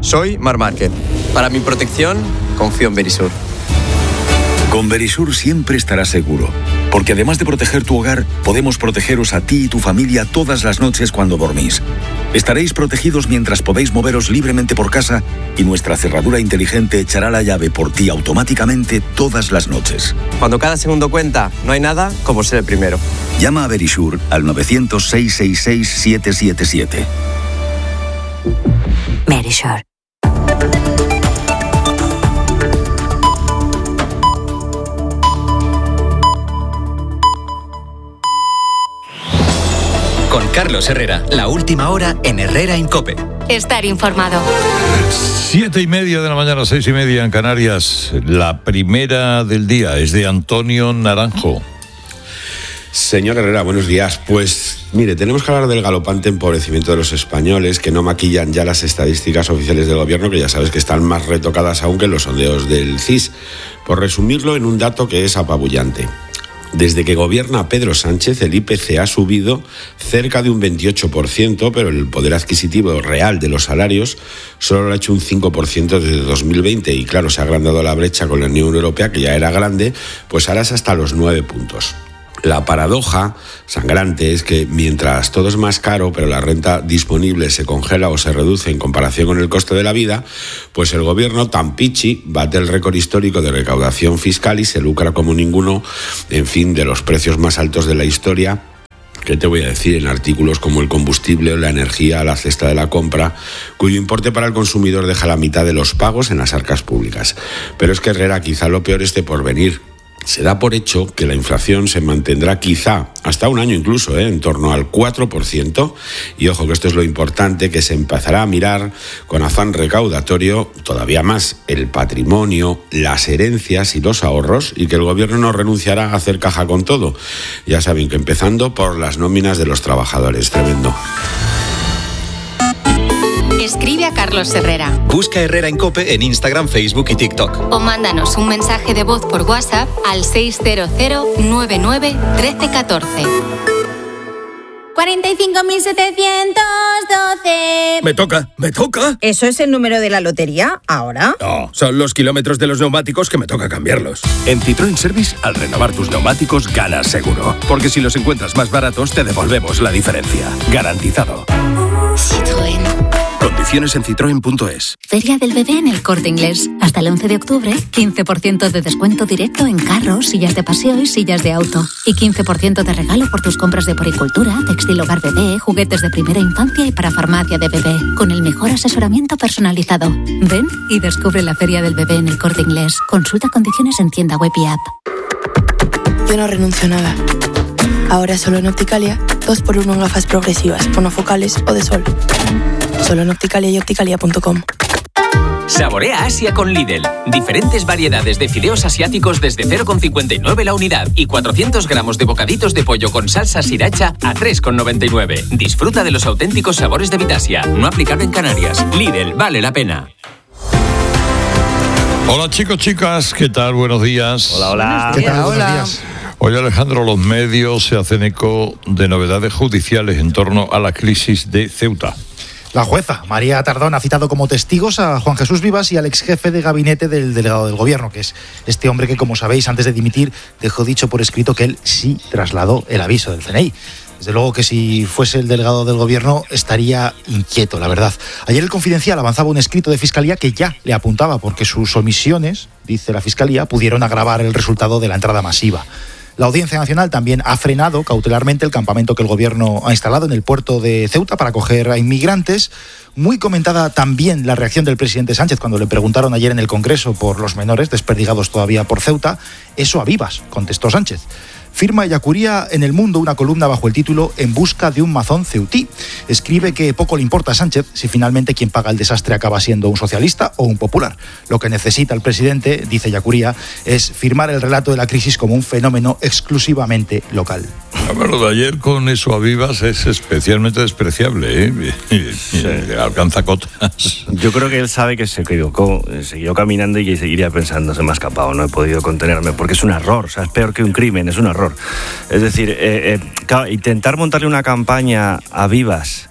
soy Marc Márquez. Para mi protección, confío en Verisur. Con Verisur siempre estarás seguro, porque además de proteger tu hogar, podemos protegeros a ti y tu familia todas las noches cuando dormís. Estaréis protegidos mientras podéis moveros libremente por casa y nuestra cerradura inteligente echará la llave por ti automáticamente todas las noches. Cuando cada segundo cuenta, no hay nada como ser el primero. Llama a Verisur al 900-666-777. Verisur. Con Carlos Herrera, la última hora en Herrera en COPE. Estar informado. 7:30 de la mañana, 6:30 en Canarias. La primera del día es de Antonio Naranjo. Señor Herrera, buenos días. Pues mire, tenemos que hablar del galopante empobrecimiento de los españoles, que no maquillan ya las estadísticas oficiales del gobierno, que ya sabes que están más retocadas aún que los sondeos del CIS. Por resumirlo en un dato que es apabullante. Desde que gobierna Pedro Sánchez, el IPC ha subido cerca de un 28%, pero el poder adquisitivo real de los salarios solo lo ha hecho un 5% desde 2020. Y claro, se ha agrandado la brecha con la Unión Europea, que ya era grande, pues ahora es hasta los 9 puntos. La paradoja sangrante es que mientras todo es más caro, pero la renta disponible se congela o se reduce en comparación con el coste de la vida, pues el gobierno tan pichi bate el récord histórico de recaudación fiscal y se lucra como ninguno, en fin, de los precios más altos de la historia. ¿Qué te voy a decir? En artículos como el combustible o la energía, la cesta de la compra, cuyo importe para el consumidor deja la mitad de los pagos en las arcas públicas. Pero es que, Herrera, quizá lo peor esté por venir. Se da por hecho que la inflación se mantendrá quizá hasta un año incluso, en torno al 4%. Y ojo que esto es lo importante, que se empezará a mirar con afán recaudatorio todavía más el patrimonio, las herencias y los ahorros, y que el gobierno no renunciará a hacer caja con todo. Ya saben que empezando por las nóminas de los trabajadores. Tremendo. Escribe a Carlos Herrera. Busca Herrera en COPE en Instagram, Facebook y TikTok. O mándanos un mensaje de voz por WhatsApp al 600 99 1314. 45.712. Me toca. ¿Eso es el número de la lotería ahora? No, son los kilómetros de los neumáticos que me toca cambiarlos. En Citroën Service, al renovar tus neumáticos, ganas seguro. Porque si los encuentras más baratos, te devolvemos la diferencia. Garantizado. Citroën. Condiciones en citroen.es. Feria del Bebé en El Corte Inglés. Hasta el 11 de octubre, 15% de descuento directo en carros, sillas de paseo y sillas de auto. Y 15% de regalo por tus compras de poricultura, textil hogar bebé, juguetes de primera infancia y para farmacia de bebé. Con el mejor asesoramiento personalizado. Ven y descubre la Feria del Bebé en El Corte Inglés. Consulta condiciones en tienda web y app. Yo no renuncio a nada. Ahora solo en Opticalia, 2x1 en gafas progresivas, monofocales o de sol. Solo en Opticalia y opticalia.com. Saborea Asia con Lidl. Diferentes variedades de fideos asiáticos desde 0,59 la unidad y 400 gramos de bocaditos de pollo con salsa sriracha a 3,99. Disfruta de los auténticos sabores de Vitasia. No aplicable en Canarias. Lidl, vale la pena. Hola chicos, chicas, ¿qué tal? Buenos días. Hola. ¿Qué tal? Buenos días. Oye, Alejandro, los medios se hacen eco de novedades judiciales en torno a la crisis de Ceuta. La jueza María Tardón ha citado como testigos a Juan Jesús Vivas y al ex jefe de gabinete del delegado del gobierno, que es este hombre que, como sabéis, antes de dimitir dejó dicho por escrito que él sí trasladó el aviso del CNI. Desde luego que si fuese el delegado del gobierno estaría inquieto, la verdad. Ayer el Confidencial avanzaba un escrito de Fiscalía que ya le apuntaba porque sus omisiones, dice la Fiscalía, pudieron agravar el resultado de la entrada masiva. La Audiencia Nacional también ha frenado cautelarmente el campamento que el gobierno ha instalado en el puerto de Ceuta para acoger a inmigrantes. Muy comentada también la reacción del presidente Sánchez cuando le preguntaron ayer en el Congreso por los menores desperdigados todavía por Ceuta. Eso a vivas, contestó Sánchez. Firma Ellacuría en El Mundo una columna bajo el título En busca de un mazón ceutí. Escribe que poco le importa a Sánchez si finalmente quien paga el desastre acaba siendo un socialista o un popular. Lo que necesita el presidente, dice Ellacuría, es firmar el relato de la crisis como un fenómeno exclusivamente local. Bueno, de ayer con eso a vivas es especialmente despreciable, ¿eh? Sí. Alcanza cotas. Yo creo que él sabe que se equivocó, siguió caminando y seguiría pensando, se me ha escapado, no he podido contenerme, porque es un error, o sea, es peor que un crimen, es un error. Es decir, claro, intentar montarle una campaña a Vivas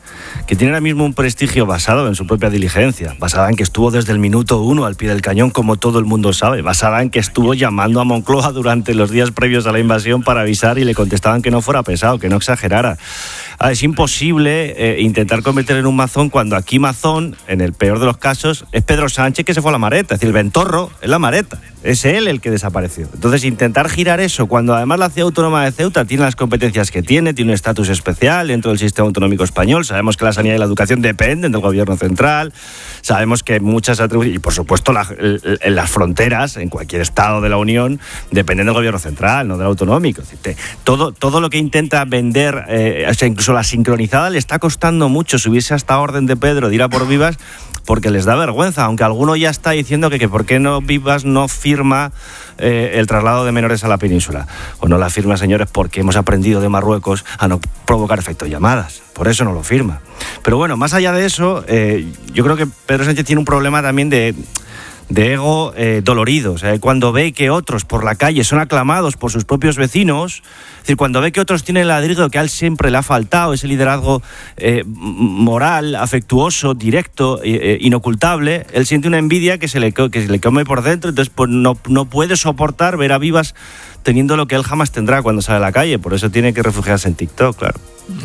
que tiene ahora mismo un prestigio basado en su propia diligencia, basada en que estuvo desde el minuto 1 al pie del cañón, como todo el mundo sabe, basada en que estuvo llamando a Moncloa durante los días previos a la invasión para avisar y le contestaban que no fuera pesado, que no exagerara. Es imposible intentar convertir en un mazón cuando aquí mazón, en el peor de los casos, es Pedro Sánchez que se fue a la Mareta. Es decir, el ventorro es la Mareta. Es él el que desapareció. Entonces, intentar girar eso cuando además la Ciudad Autónoma de Ceuta tiene las competencias que tiene un estatus especial dentro del sistema autonómico español. Sabemos que la sanidad y la educación dependen del gobierno central. Sabemos que muchas atribuciones, y por supuesto en las fronteras, en cualquier estado de la Unión, dependen del gobierno central, no del autonómico. Es decir, todo lo que intenta vender, incluso la sincronizada, le está costando mucho subirse a esta orden de Pedro de ir a por Vivas, porque les da vergüenza, aunque alguno ya está diciendo que por qué no Vivas no firma el traslado de menores a la península. O no la firma, señores, porque hemos aprendido de Marruecos a no provocar efecto llamadas. Por eso no lo firma. Pero bueno, más allá de eso, yo creo que Pedro Sánchez tiene un problema también de ego dolorido. O sea, cuando ve que otros por la calle son aclamados por sus propios vecinos, es decir, cuando ve que otros tienen el ladrillo que a él siempre le ha faltado, ese liderazgo moral, afectuoso, directo, inocultable, él siente una envidia que se le come por dentro. Entonces pues no puede soportar ver a Vivas teniendo lo que él jamás tendrá cuando sale a la calle. Por eso tiene que refugiarse en TikTok, claro.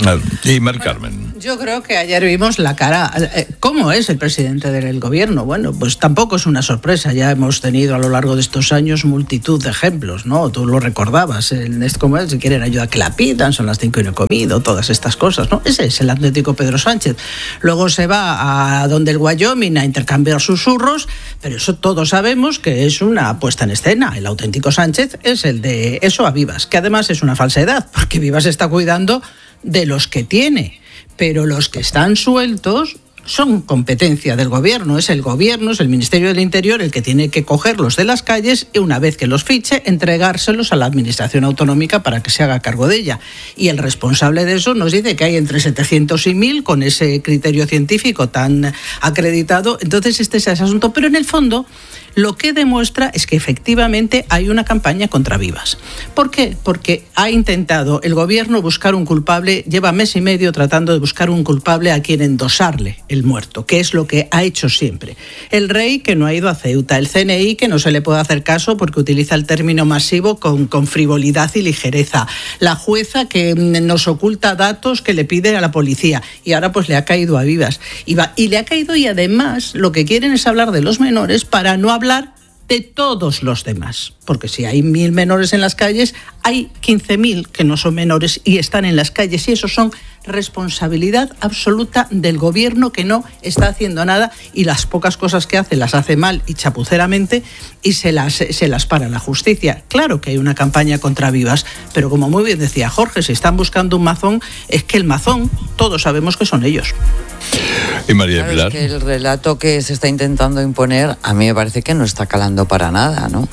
Y Mar Carmen. Yo creo que ayer vimos la cara. ¿Cómo es el presidente del gobierno? Bueno, pues tampoco es una sorpresa. Ya hemos tenido a lo largo de estos años multitud de ejemplos, ¿no? Tú lo recordabas. ¿Cómo es? Si quieren ayuda que la pidan, son las 5 y no he comido, todas estas cosas, ¿no? Ese es el auténtico Pedro Sánchez. Luego se va a donde el Wyoming a intercambiar susurros, pero eso todos sabemos que es una puesta en escena. El auténtico Sánchez es el de eso a Vivas, que además es una falsedad, porque Vivas está cuidando de los que tiene, pero los que están sueltos son competencia del gobierno. Es el gobierno, es el Ministerio del Interior el que tiene que cogerlos de las calles y una vez que los fiche, entregárselos a la administración autonómica para que se haga cargo de ella. Y el responsable de eso nos dice que hay entre 700 y 1000 con ese criterio científico tan acreditado. Entonces este es ese asunto, pero en el fondo lo que demuestra es que efectivamente hay una campaña contra Vivas. ¿Por qué? Porque ha intentado el gobierno buscar un culpable, lleva mes y medio tratando de buscar un culpable a quien endosarle el muerto, que es lo que ha hecho siempre. El rey que no ha ido a Ceuta, el CNI que no se le puede hacer caso porque utiliza el término masivo con frivolidad y ligereza, la jueza que nos oculta datos que le pide a la policía y ahora pues le ha caído a Vivas. Y le ha caído y además lo que quieren es hablar de los menores para no hablar de todos los demás, porque si hay 1000 menores en las calles, hay 15.000 que no son menores y están en las calles, y eso son responsabilidad absoluta del gobierno, que no está haciendo nada y las pocas cosas que hace las hace mal y chapuceramente y se las para la justicia. Claro que hay una campaña contra Vivas, pero como muy bien decía Jorge, si están buscando un mazón, es que el mazón todos sabemos que son ellos. Y María Pilar. Es que el relato que se está intentando imponer a mí me parece que no está calando para nada, ¿no?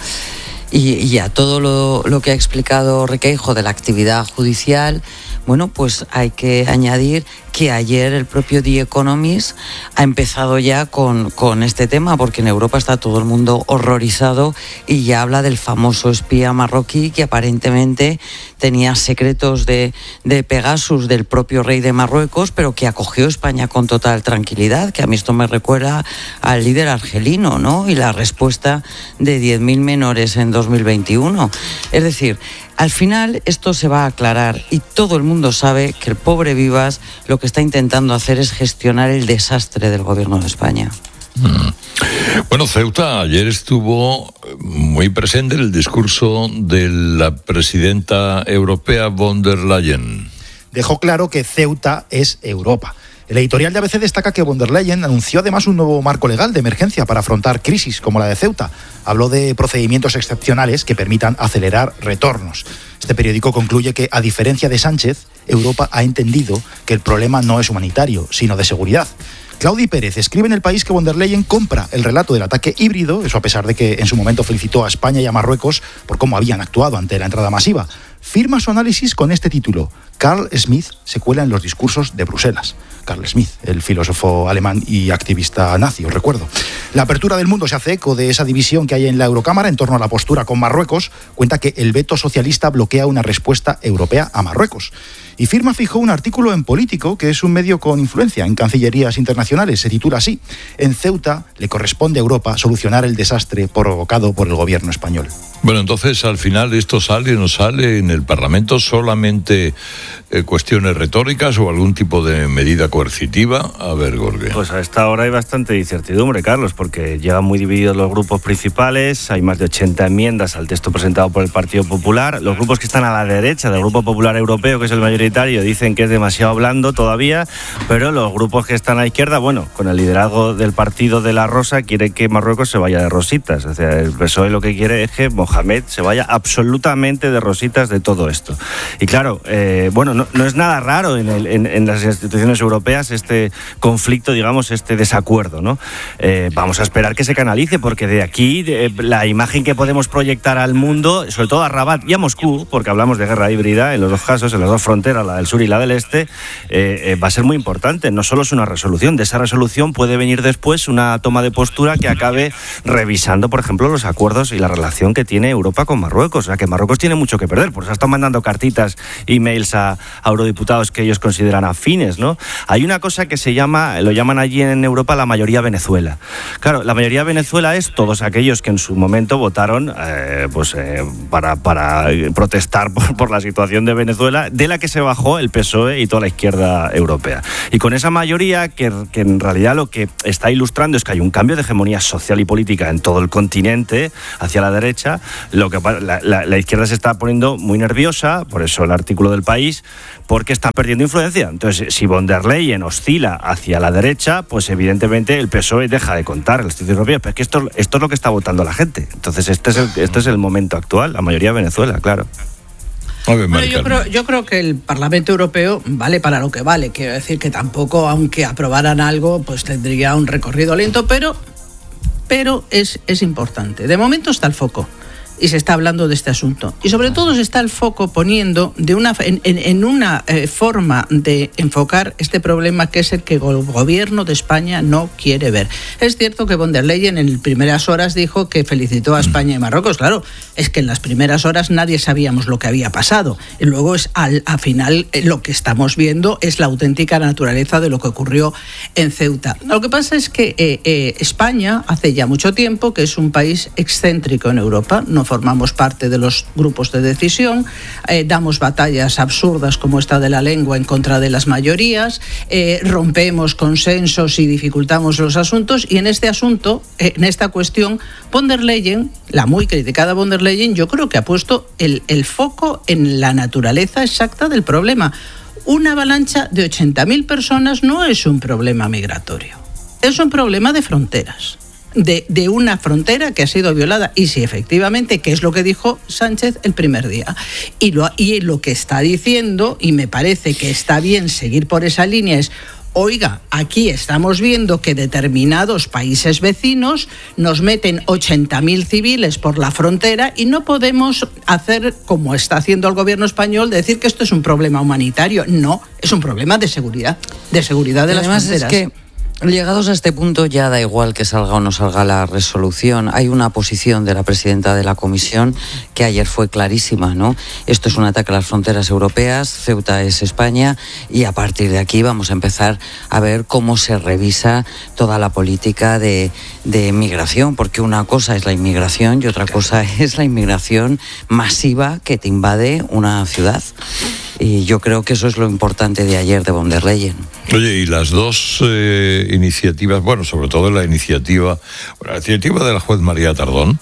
Y a todo lo que ha explicado Requeijo de la actividad judicial, bueno, pues hay que añadir que ayer el propio The Economist ha empezado ya con este tema, porque en Europa está todo el mundo horrorizado y ya habla del famoso espía marroquí que aparentemente tenía secretos de Pegasus del propio rey de Marruecos, pero que acogió España con total tranquilidad, que a mí esto me recuerda al líder argelino, ¿no? Y la respuesta de 10.000 menores en 2021. Es decir, al final esto se va a aclarar y todo el mundo sabe que el pobre Vivas lo que está intentando hacer es gestionar el desastre del gobierno de España. Bueno, Ceuta ayer estuvo muy presente en el discurso de la presidenta europea von der Leyen. Dejó claro que Ceuta es Europa. El editorial de ABC destaca que von der Leyen anunció además un nuevo marco legal de emergencia para afrontar crisis como la de Ceuta. Habló de procedimientos excepcionales que permitan acelerar retornos. Este periódico concluye que, a diferencia de Sánchez, Europa ha entendido que el problema no es humanitario, sino de seguridad. Claudi Pérez escribe en El País que von der Leyen compra el relato del ataque híbrido, eso a pesar de que en su momento felicitó a España y a Marruecos por cómo habían actuado ante la entrada masiva. Firma su análisis con este título: Carl Smith se cuela en los discursos de Bruselas. Carl Smith, el filósofo alemán y activista nazi, os recuerdo. La Apertura del Mundo se hace eco de esa división que hay en la Eurocámara en torno a la postura con Marruecos. Cuenta que el veto socialista bloquea una respuesta europea a Marruecos. Y firma Feijóo un artículo en Político, que es un medio con influencia en cancillerías internacionales. Se titula así: en Ceuta le corresponde a Europa solucionar el desastre provocado por el gobierno español. Bueno, entonces al final esto sale o no sale en el Parlamento, solamente cuestiones retóricas o algún tipo de medida coercitiva. A ver, Gorge. Pues a esta hora hay bastante incertidumbre, Carlos, porque llegan muy divididos los grupos principales, hay más de 80 enmiendas al texto presentado por el Partido Popular. Los grupos que están a la derecha del Grupo Popular Europeo, que es el mayoritario, dicen que es demasiado blando todavía, pero los grupos que están a la izquierda, bueno, con el liderazgo del Partido de la Rosa, quiere que Marruecos se vaya de rositas. O sea, el PSOE lo que quiere es que Mohamed se vaya absolutamente de rositas de todo esto. Y claro, bueno, no es nada raro en las instituciones europeas este conflicto, digamos, este desacuerdo, ¿no? Vamos a esperar que se canalice, porque de aquí la imagen que podemos proyectar al mundo, sobre todo a Rabat y a Moscú, porque hablamos de guerra híbrida en los dos casos, en las dos fronteras, la del sur y la del este, va a ser muy importante. No solo es una resolución, de esa resolución puede venir después una toma de postura que acabe revisando, por ejemplo, los acuerdos y la relación que tiene Europa con Marruecos. O sea, que Marruecos tiene mucho que perder, por eso están mandando cartitas, emails a eurodiputados que ellos consideran afines, ¿no? Hay una cosa que lo llaman allí en Europa la mayoría Venezuela. Claro, la mayoría Venezuela es todos aquellos que en su momento votaron para protestar por la situación de Venezuela, de la que se bajó el PSOE y toda la izquierda europea. Y con esa mayoría, que en realidad lo que está ilustrando es que hay un cambio de hegemonía social y política en todo el continente hacia la derecha, lo que la izquierda se está poniendo muy nerviosa, por eso el artículo del País, porque están perdiendo influencia. Entonces, si von der Leyen oscila hacia la derecha, pues evidentemente el PSOE deja de contar en la institución europea. Pero es que esto es lo que está votando la gente. Entonces, este es el momento actual, la mayoría de Venezuela, claro. Bueno, yo creo que el Parlamento Europeo vale para lo que vale. Quiero decir que tampoco, aunque aprobaran algo, pues tendría un recorrido lento, pero es importante. De momento está el foco y se está hablando de este asunto. Y sobre todo se está el foco poniendo en una forma de enfocar este problema, que es el que el gobierno de España no quiere ver. Es cierto que von der Leyen en primeras horas dijo que felicitó a España y Marruecos. Claro, es que en las primeras horas nadie sabíamos lo que había pasado. Y luego al final lo que estamos viendo es la auténtica naturaleza de lo que ocurrió en Ceuta. Lo que pasa es que España hace ya mucho tiempo que es un país excéntrico en Europa. No formamos parte de los grupos de decisión, damos batallas absurdas como esta de la lengua en contra de las mayorías, rompemos consensos y dificultamos los asuntos, y en este asunto, en esta cuestión, von der Leyen, la muy criticada von der Leyen, yo creo que ha puesto el foco en la naturaleza exacta del problema. Una avalancha de 80.000 personas no es un problema migratorio, es un problema de fronteras. De una frontera que ha sido violada, y si efectivamente, que es lo que dijo Sánchez el primer día, y lo que está diciendo, y me parece que está bien seguir por esa línea, es: oiga, aquí estamos viendo que determinados países vecinos nos meten 80.000 civiles por la frontera y no podemos hacer como está haciendo el gobierno español, de decir que esto es un problema humanitario. No, es un problema de seguridad de las fronteras. Es que llegados a este punto ya da igual que salga o no salga la resolución. Hay una posición de la presidenta de la Comisión que ayer fue clarísima, ¿no? Esto es un ataque a las fronteras europeas, Ceuta es España, y a partir de aquí vamos a empezar a ver cómo se revisa toda la política de migración, porque una cosa es la inmigración y otra cosa es la inmigración masiva que te invade una ciudad. Y yo creo que eso es lo importante de ayer de von der Leyen. Oye, y las dos iniciativas, bueno, sobre todo la iniciativa de la juez María Tardón,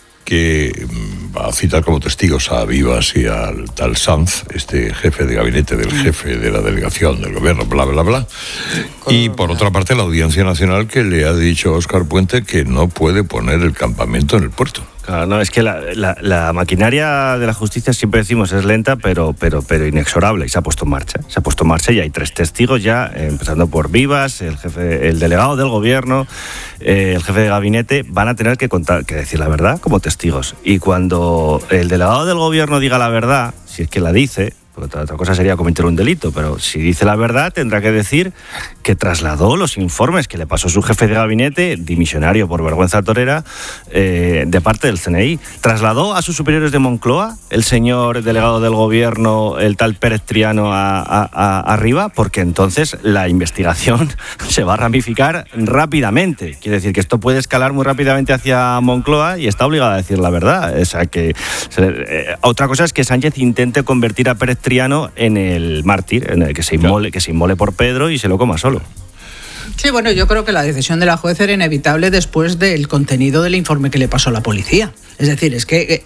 que va a citar como testigos a Vivas y al tal Sanz, este jefe de gabinete del jefe de la delegación del gobierno, bla, bla, bla. Y por otra parte la Audiencia Nacional, que le ha dicho a Óscar Puente que no puede poner el campamento en el puerto. Claro, no, es que la maquinaria de la justicia, siempre decimos, es lenta, pero inexorable, y se ha puesto en marcha. Y hay 3 testigos ya, empezando por Vivas, el delegado del gobierno, el jefe de gabinete, van a tener que decir la verdad como testigos. Y cuando el delegado del gobierno diga la verdad, si es que la dice, porque otra cosa sería cometer un delito, pero si dice la verdad tendrá que decir que trasladó los informes que le pasó su jefe de gabinete, dimisionario por vergüenza torera, de parte del CNI. Trasladó a sus superiores de Moncloa, el señor delegado del gobierno, el tal Pérez Triano, arriba, porque entonces la investigación se va a ramificar rápidamente. Quiere decir que esto puede escalar muy rápidamente hacia Moncloa y está obligada a decir la verdad. O sea que otra cosa es que Sánchez intente convertir a Pérez Triano en el mártir, en el que se inmole por Pedro y se lo coma solo. Sí, bueno, yo creo que la decisión de la juez era inevitable después del contenido del informe que le pasó a la policía. Es decir, es que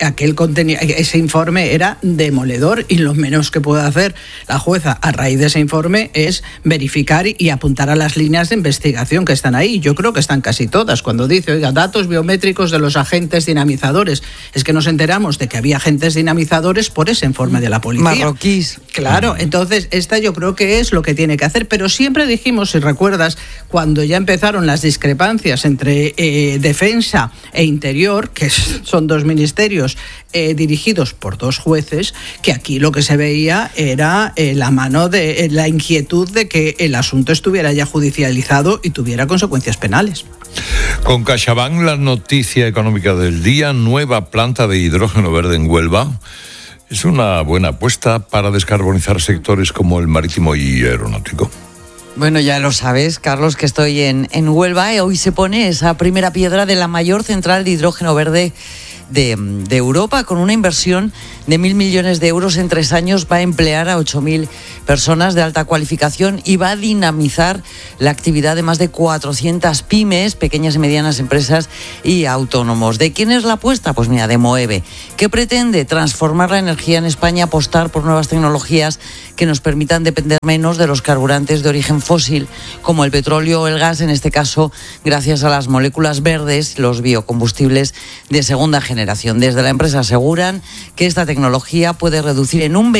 ese informe era demoledor y lo menos que puede hacer la jueza a raíz de ese informe es verificar y apuntar a las líneas de investigación que están ahí. Yo creo que están casi todas. Cuando dice, oiga, datos biométricos de los agentes dinamizadores, es que nos enteramos de que había agentes dinamizadores por ese informe de la policía. Marroquíes. Claro, entonces esta yo creo que es lo que tiene que hacer. Pero siempre dijimos, si recuerdas, cuando ya empezaron las discrepancias entre Defensa e Interior, que son dos ministerios dirigidos por dos jueces, que aquí lo que se veía era la mano de la inquietud de que el asunto estuviera ya judicializado y tuviera consecuencias penales. Con CaixaBank, la noticia económica del día: nueva planta de hidrógeno verde en Huelva. Es una buena apuesta para descarbonizar sectores como el marítimo y aeronáutico. Bueno, ya lo sabes, Carlos, que estoy en Huelva y hoy se pone esa primera piedra de la mayor central de hidrógeno verde de Europa, con una inversión de 1.000 millones de euros en 3 años. Va a emplear a 8.000 personas de alta cualificación y va a dinamizar la actividad de más de 400 pymes, pequeñas y medianas empresas y autónomos. ¿De quién es la apuesta? Pues mira, de Moeve, que pretende transformar la energía en España, apostar por nuevas tecnologías que nos permitan depender menos de los carburantes de origen fósil, como el petróleo o el gas, en este caso gracias a las moléculas verdes, los biocombustibles de segunda generación. Desde la empresa aseguran que esta tecnología puede reducir en un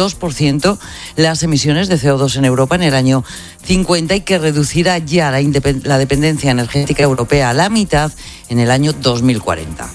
22% las emisiones de CO2 en Europa en el año 50 y que reducirá ya la dependencia energética europea a la mitad en el año 2040.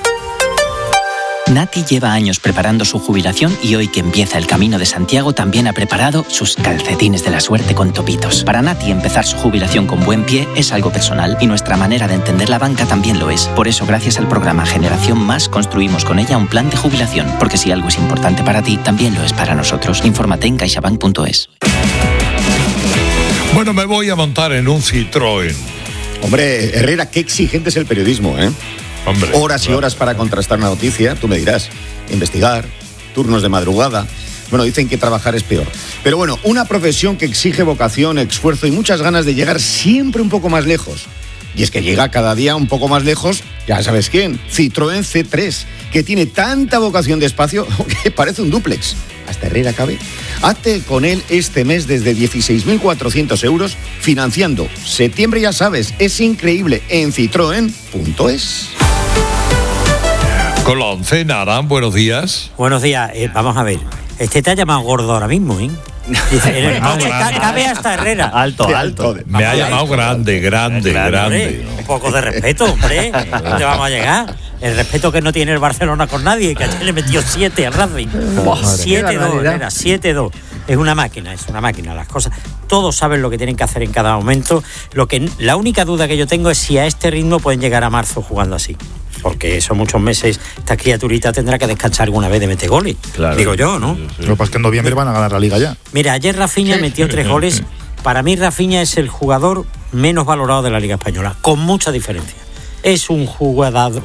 Nati lleva años preparando su jubilación y hoy que empieza el Camino de Santiago también ha preparado sus calcetines de la suerte con topitos. Para Nati, empezar su jubilación con buen pie es algo personal y nuestra manera de entender la banca también lo es. Por eso, gracias al programa Generación Más, construimos con ella un plan de jubilación, porque si algo es importante para ti, también lo es para nosotros. Infórmate en caixabank.es. Bueno, me voy a montar en un Citroën. Hombre, Herrera, qué exigente es el periodismo, ¿eh? Hombre, horas y horas para contrastar una noticia, tú me dirás. Investigar, turnos de madrugada. Bueno, dicen que trabajar es peor. Pero bueno, una profesión que exige vocación, esfuerzo y muchas ganas de llegar siempre un poco más lejos. Y es que llega cada día un poco más lejos, ya sabes quién, Citroën C3, que tiene tanta vocación de espacio que parece un dúplex. Hasta Herrera cabe. Hazte con él este mes desde 16.400 euros, financiando. Septiembre, ya sabes, es increíble, en citroen.es. Con la oncena, Arán, buenos días. Buenos días, vamos a ver. Este te ha llamado gordo ahora mismo, ¿eh? Dice, en el coche cabe hasta Herrera. Alto. Me ha llamado grande. Un poco de respeto, hombre. ¿Dónde vamos a llegar? El respeto que no tiene el Barcelona con nadie, que ayer le metió 7 al Racing. 7-2, Herrera, 7-2. Es una máquina. Las cosas. Todos saben lo que tienen que hacer en cada momento. La única duda que yo tengo es si a este ritmo pueden llegar a marzo jugando así. Porque son muchos meses, esta criaturita tendrá que descansar alguna vez de meter goles. Claro. Digo yo, ¿no? Lo que pasa es que en noviembre van a ganar la Liga ya. Mira, ayer Rafinha metió 3 goles. Para mí Rafinha es el jugador menos valorado de la Liga Española, con mucha diferencia. Es un jugadorazo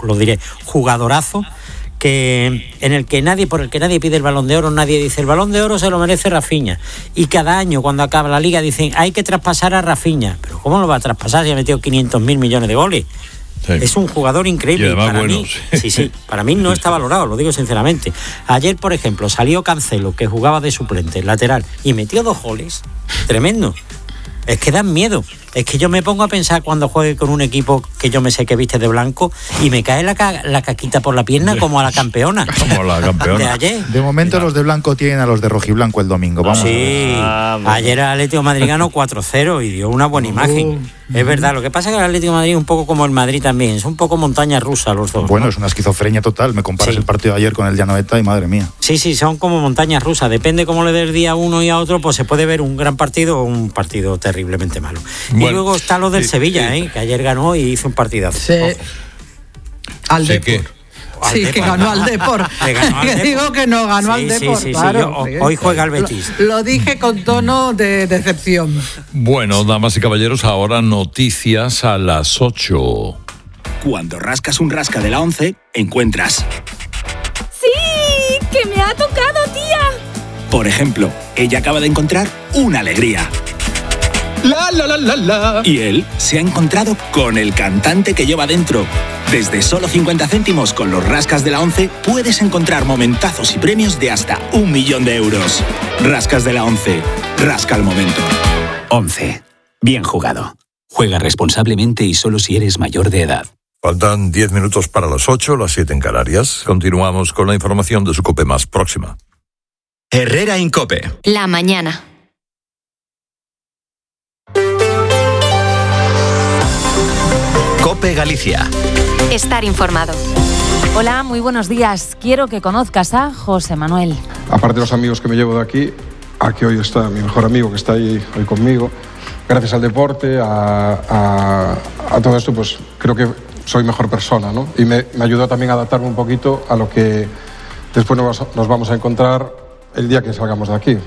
por el que nadie pide el Balón de Oro. Nadie dice el Balón de Oro se lo merece Rafinha, y cada año cuando acaba la Liga dicen hay que traspasar a Rafinha. Pero ¿cómo lo va a traspasar si ha metido 500.000 millones de goles? Sí. Es un jugador increíble. Y además, para mí, para mí no está valorado, lo digo sinceramente. Ayer, por ejemplo, salió Cancelo, que jugaba de suplente, lateral, y metió 2 goles. Tremendo. Es que dan miedo. Es que yo me pongo a pensar cuando juegue con un equipo que yo me sé que viste de blanco y me cae la caquita por la pierna como a la campeona. Como la campeona. De ayer. De momento los de blanco tienen a los de rojiblanco el domingo. Vamos. Sí. Ayer el Atlético Madrid ganó 4-0 y dio una buena imagen. Es verdad, lo que pasa es que el Atlético de Madrid es un poco como el Madrid también, es un poco montaña rusa los dos. Bueno, ¿no? es una esquizofrenia total, me comparas el partido de ayer con el de Anoeta y madre mía. Sí, son como montañas rusas, depende cómo le dé el día a uno y a otro, pues se puede ver un gran partido o un partido terriblemente malo. Bueno, y luego está lo del Sevilla, que ayer ganó y hizo un partidazo. Sí. Al Depor. Sí, que ganó al Depor. Que digo que no ganó al Depor. Sí, claro. hoy juega el Betis. Lo dije con tono de decepción. Bueno, damas y caballeros, ahora noticias a las 8. Cuando rascas un rasca de la 11, encuentras... ¡Sí! ¡Que me ha tocado, tía! Por ejemplo, ella acaba de encontrar una alegría. La. Y él se ha encontrado con el cantante que lleva dentro. Desde solo 50 céntimos con los rascas de la 11 puedes encontrar momentazos y premios de hasta 1 millón de euros. Rascas de la 11. Rasca el momento. 11. Bien jugado. Juega responsablemente y solo si eres mayor de edad. Faltan 10 minutos para las 8, las 7 en Canarias. Continuamos con la información de su COPE más próxima. Herrera Incope. La mañana. COPE Galicia. Estar informado. Hola, muy buenos días. Quiero que conozcas a José Manuel. Aparte de los amigos que me llevo de aquí hoy está mi mejor amigo que está ahí hoy conmigo. Gracias al deporte, a todo esto, pues creo que soy mejor persona, ¿no? Y me ayudó también a adaptarme un poquito a lo que después nos vamos a encontrar el día que salgamos de aquí.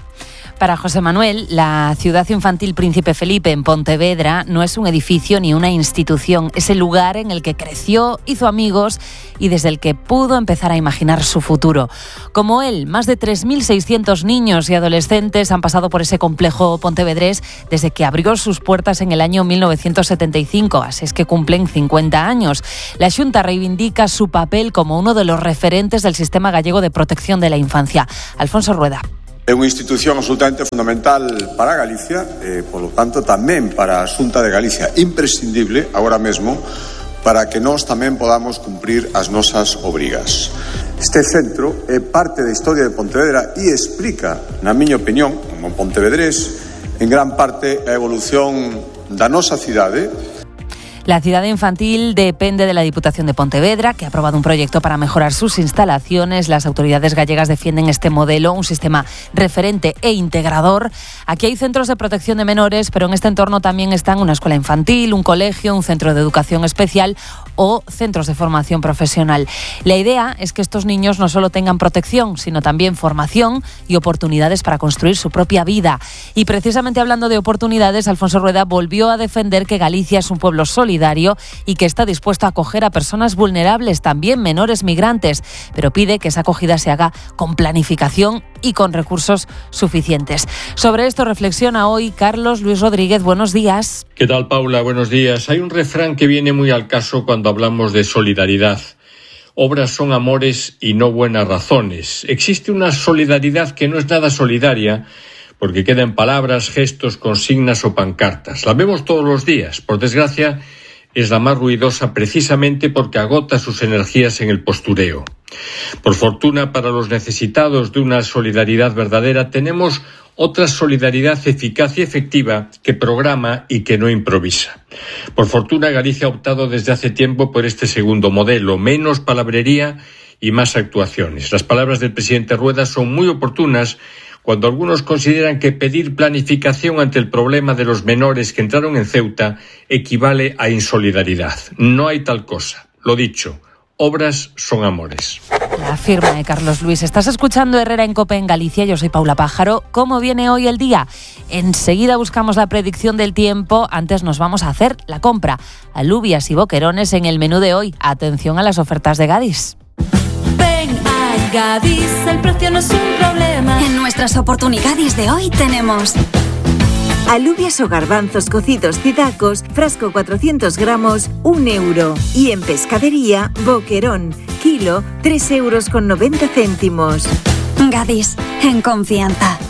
Para José Manuel, la Ciudad Infantil Príncipe Felipe en Pontevedra no es un edificio ni una institución, es el lugar en el que creció, hizo amigos y desde el que pudo empezar a imaginar su futuro. Como él, más de 3.600 niños y adolescentes han pasado por ese complejo pontevedrés desde que abrió sus puertas en el año 1975, así es que cumplen 50 años. La Xunta reivindica su papel como uno de los referentes del sistema gallego de protección de la infancia. Alfonso Rueda. É unha institución absolutamente fundamental para Galicia e, polo tanto, tamén para a Xunta de Galicia, imprescindible agora mesmo para que nós tamén podamos cumprir as nosas obrigas. Este centro é parte da historia de Pontevedra e explica, na miña opinión, como pontevedrés, en gran parte a evolución da nosa cidade. La ciudad infantil depende de la Diputación de Pontevedra, que ha aprobado un proyecto para mejorar sus instalaciones. Las autoridades gallegas defienden este modelo, un sistema referente e integrador. Aquí hay centros de protección de menores, pero en este entorno también están una escuela infantil, un colegio, un centro de educación especial o centros de formación profesional. La idea es que estos niños no solo tengan protección, sino también formación y oportunidades para construir su propia vida. Y precisamente hablando de oportunidades, Alfonso Rueda volvió a defender que Galicia es un pueblo solidario y que está dispuesto a acoger a personas vulnerables, también menores migrantes, pero pide que esa acogida se haga con planificación y con recursos suficientes. Sobre esto reflexiona hoy Carlos Luis Rodríguez. Buenos días. ¿Qué tal, Paula? Buenos días. Hay un refrán que viene muy al caso cuando hablamos de solidaridad. Obras son amores y no buenas razones. Existe una solidaridad que no es nada solidaria, porque queda en palabras, gestos, consignas o pancartas. La vemos todos los días. Por desgracia, es la más ruidosa precisamente porque agota sus energías en el postureo. Por fortuna, para los necesitados de una solidaridad verdadera, tenemos otra solidaridad eficaz y efectiva que programa y que no improvisa. Por fortuna, Galicia ha optado desde hace tiempo por este segundo modelo, menos palabrería y más actuaciones. Las palabras del presidente Rueda son muy oportunas cuando algunos consideran que pedir planificación ante el problema de los menores que entraron en Ceuta equivale a insolidaridad. No hay tal cosa. Lo dicho, obras son amores. La firma de Carlos Luis. Estás escuchando Herrera en COPE en Galicia. Yo soy Paula Pájaro. ¿Cómo viene hoy el día? Enseguida buscamos la predicción del tiempo. Antes nos vamos a hacer la compra. Alubias y boquerones en el menú de hoy. Atención a las ofertas de Gadis. Ven a Gadis, el precio no es un problema. En nuestras oportunidades de hoy tenemos alubias o garbanzos cocidos cidacos, frasco 400 gramos, 1 euro. Y en pescadería, boquerón, kilo, 3,90 euros. Gadis, en confianza.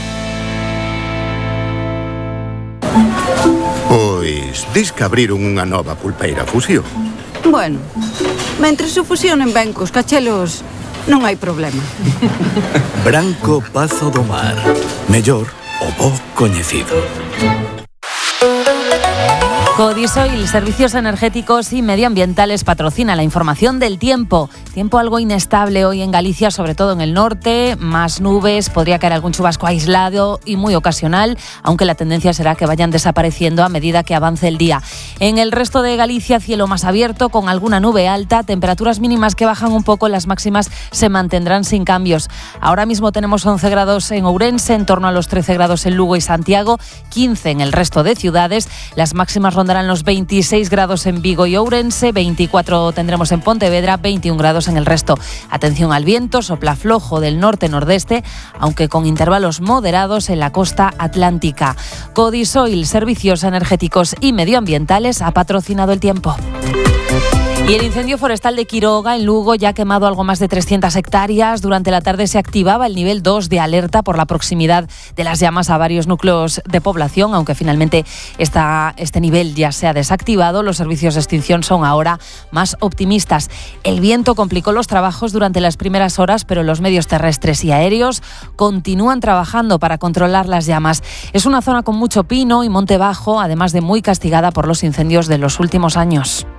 Pois, dis que abriron unha nova pulpeira Fusión. Bueno, mentre se fusionen ben cos cachelos, non hai problema. Branco Pazo do Mar. Mellor o bo coñecido. Codisoil, Servicios Energéticos y Medioambientales, patrocina la información del tiempo. Tiempo algo inestable hoy en Galicia, sobre todo en el norte. Más nubes, podría caer algún chubasco aislado y muy ocasional, aunque la tendencia será que vayan desapareciendo a medida que avance el día. En el resto de Galicia, cielo más abierto, con alguna nube alta, temperaturas mínimas que bajan un poco, las máximas se mantendrán sin cambios. Ahora mismo tenemos 11 grados en Ourense, en torno a los 13 grados en Lugo y Santiago, 15 en el resto de ciudades. Las máximas rondarán los 26 grados en Vigo y Ourense, 24 tendremos en Pontevedra, 21 grados en el resto. Atención al viento, sopla flojo del norte-nordeste, aunque con intervalos moderados en la costa atlántica. Codisoil, Servicios Energéticos y Medioambientales, ha patrocinado el tiempo. Y el incendio forestal de Quiroga, en Lugo, ya ha quemado algo más de 300 hectáreas. Durante la tarde se activaba el nivel 2 de alerta por la proximidad de las llamas a varios núcleos de población, aunque finalmente este nivel ya se ha desactivado. Los servicios de extinción son ahora más optimistas. El viento complicó los trabajos durante las primeras horas, pero los medios terrestres y aéreos continúan trabajando para controlar las llamas. Es una zona con mucho pino y monte bajo, además de muy castigada por los incendios de los últimos años.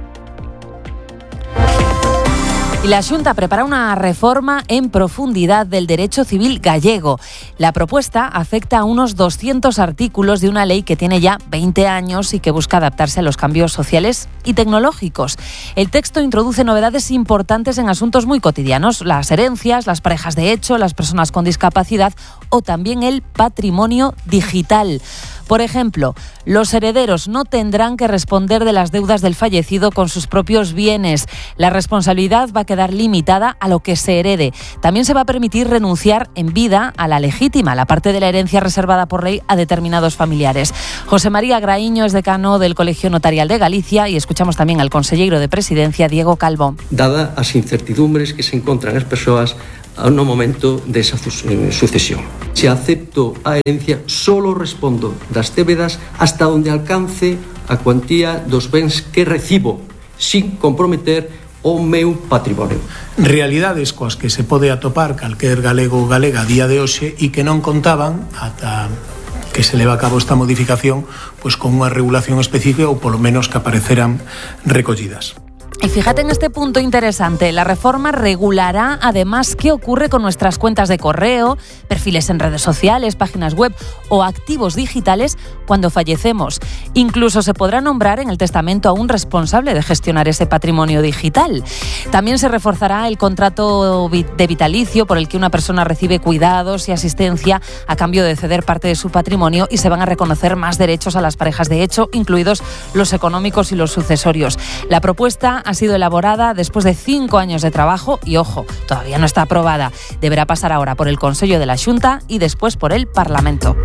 Y la Xunta prepara una reforma en profundidad del derecho civil gallego. La propuesta afecta a unos 200 artículos de una ley que tiene ya 20 años y que busca adaptarse a los cambios sociales y tecnológicos. El texto introduce novedades importantes en asuntos muy cotidianos: las herencias, las parejas de hecho, las personas con discapacidad o también el patrimonio digital. Por ejemplo, los herederos no tendrán que responder de las deudas del fallecido con sus propios bienes. La responsabilidad va a quedar limitada a lo que se herede. También se va a permitir renunciar en vida a la legítima, la parte de la herencia reservada por ley a determinados familiares. José María Graíño es decano del Colegio Notarial de Galicia y escuchamos también al conselleiro de Presidencia, Diego Calvo. Dada as incertidumbres que se encontran as persoas no momento desa sucesión. Se acepto a herencia, solo respondo das débedas hasta onde alcance a cuantía dos bens que recibo, sin comprometer o meu patrimonio. Realidades coas que se pode atopar calquer galego ou galega a día de hoxe e que non contaban ata que se leva a cabo esta modificación, pois con unha regulación específica ou polo menos que apareceran recollidas. Y fíjate en este punto interesante, la reforma regulará además qué ocurre con nuestras cuentas de correo, perfiles en redes sociales, páginas web o activos digitales cuando fallecemos. Incluso se podrá nombrar en el testamento a un responsable de gestionar ese patrimonio digital. También se reforzará el contrato de vitalicio por el que una persona recibe cuidados y asistencia a cambio de ceder parte de su patrimonio, y se van a reconocer más derechos a las parejas de hecho, incluidos los económicos y los sucesorios. La propuesta ha sido elaborada después de 5 años de trabajo y, ojo, todavía no está aprobada. Deberá pasar ahora por el Consello de la Xunta y después por el Parlamento.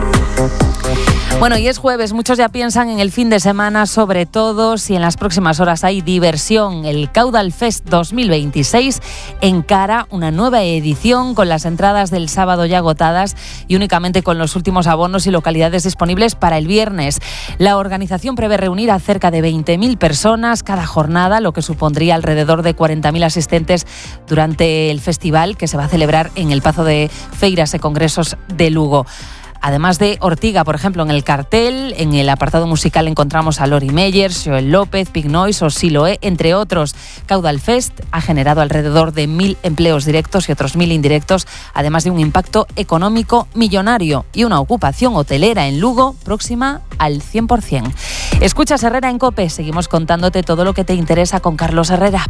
Bueno, y es jueves, muchos ya piensan en el fin de semana, sobre todo si en las próximas horas hay diversión. El Caudal Fest 2026 encara una nueva edición con las entradas del sábado ya agotadas y únicamente con los últimos abonos y localidades disponibles para el viernes. La organización prevé reunir a cerca de 20.000 personas cada jornada, lo que supondría alrededor de 40.000 asistentes durante el festival, que se va a celebrar en el Pazo de Feiras e Congresos de Lugo. Además de Ortiga, por ejemplo, en el cartel, en el apartado musical encontramos a Lori Meyers, Joel López, Big Noise o Siloé, entre otros. Caudal Fest ha generado alrededor de 1.000 empleos directos y otros 1.000 indirectos, además de un impacto económico millonario y una ocupación hotelera en Lugo próxima al 100%. Escuchas Herrera en COPE, seguimos contándote todo lo que te interesa con Carlos Herrera.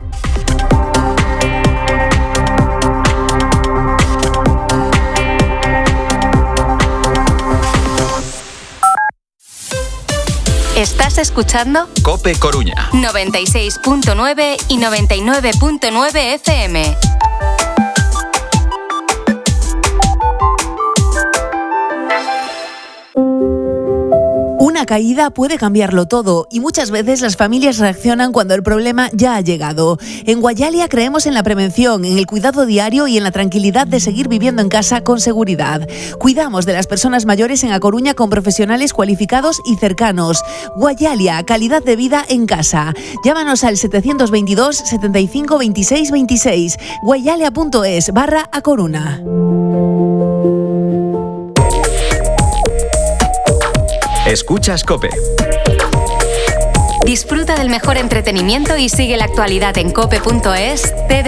Estás escuchando COPE Coruña 96.9 y 99.9 FM. Una caída puede cambiarlo todo y muchas veces las familias reaccionan cuando el problema ya ha llegado. En Guayalia creemos en la prevención, en el cuidado diario y en la tranquilidad de seguir viviendo en casa con seguridad. Cuidamos de las personas mayores en A Coruña con profesionales cualificados y cercanos. Guayalia, calidad de vida en casa. Llámanos al 722 75 26 26. guayalia.es/A Coruña. Escuchas COPE. Disfruta del mejor entretenimiento y sigue la actualidad en cope.es.